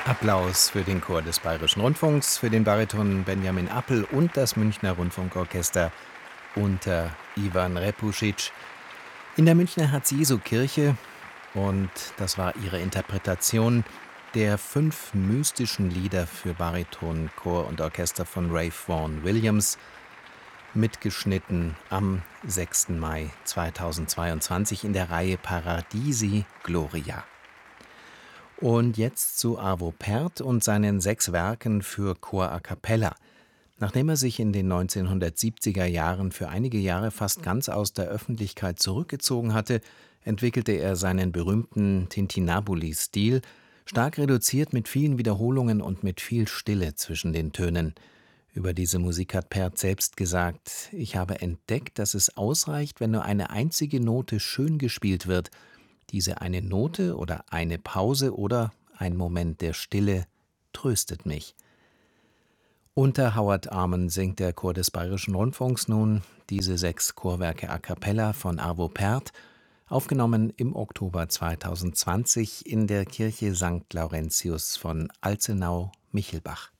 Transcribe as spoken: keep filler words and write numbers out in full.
Applaus für den Chor des Bayerischen Rundfunks, für den Bariton Benjamin Appel und das Münchner Rundfunkorchester unter Ivan Repusic in der Münchner Herz-Jesu-Kirche. Und das war ihre Interpretation der fünf mystischen Lieder für Bariton, Chor und Orchester von Ralph Vaughan Williams, mitgeschnitten am sechsten Mai zweitausendzweiundzwanzig in der Reihe Paradisi Gloria. Und jetzt zu Arvo Pärt und seinen sechs Werken für Chor a cappella. Nachdem er sich in den neunzehnhundertsiebziger Jahren für einige Jahre fast ganz aus der Öffentlichkeit zurückgezogen hatte, entwickelte er seinen berühmten Tintinnabuli-Stil, stark reduziert mit vielen Wiederholungen und mit viel Stille zwischen den Tönen. Über diese Musik hat Pärt selbst gesagt: Ich habe entdeckt, dass es ausreicht, wenn nur eine einzige Note schön gespielt wird. Diese eine Note oder eine Pause oder ein Moment der Stille tröstet mich. Unter Howard Arman singt der Chor des Bayerischen Rundfunks nun diese sechs Chorwerke a cappella von Arvo Pärt, aufgenommen im Oktober zweitausendzwanzig in der Kirche Sankt Laurentius von Alzenau-Michelbach.